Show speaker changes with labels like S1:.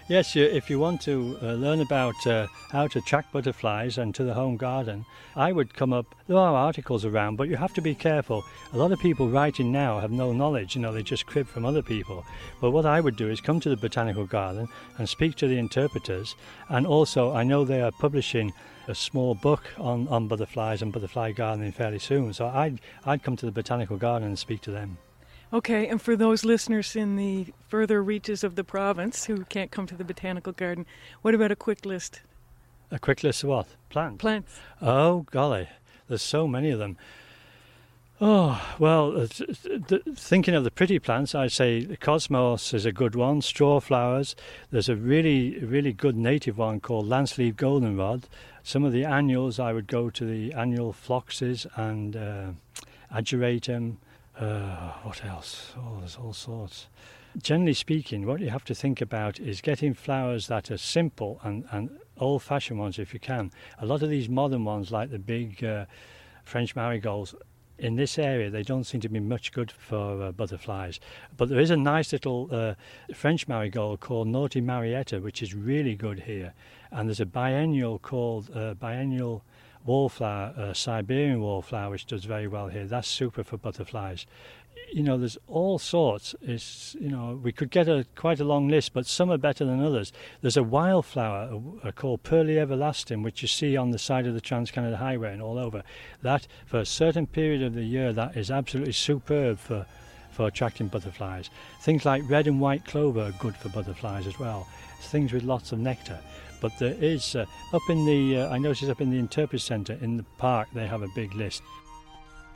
S1: Yes, if you want to learn about how to attract butterflies and to the home garden, I would come up. There are articles around, but you have to be careful. A lot of people writing now have no knowledge, they just crib from other people. But what I would do is come to the botanical garden and speak to the interpreters. And also, I know they are publishing a small book on butterflies and butterfly gardening fairly soon. So I'd come to the botanical garden and speak to them.
S2: Okay, and for those listeners in the further reaches of the province who can't come to the botanical garden, what about a quick list?
S1: A quick list of what? Plants?
S2: Plants.
S1: Oh, golly, there's so many of them. Oh, well, thinking of the pretty plants, I'd say the cosmos is a good one, straw flowers. There's a really, really good native one called lance-leaf goldenrod. Some of the annuals, I would go to the annual phloxes and ageratum. What else? Oh, there's all sorts. Generally speaking, what you have to think about is getting flowers that are simple and old-fashioned ones if you can. A lot of these modern ones, like the big French marigolds, in this area, they don't seem to be much good for butterflies. But there is a nice little French marigold called Naughty Marietta, which is really good here. And there's a biennial called biennial wallflower, Siberian wallflower, which does very well here. That's super for butterflies. There's all sorts. We could get quite a long list, but some are better than others. There's a wildflower called Pearly Everlasting, which you see on the side of the Trans-Canada Highway and all over. That, for a certain period of the year, that is absolutely superb for attracting butterflies. Things like red and white clover are good for butterflies as well. Things with lots of nectar. But there is, I noticed up in the Interpreter Centre in the park, they have a big list.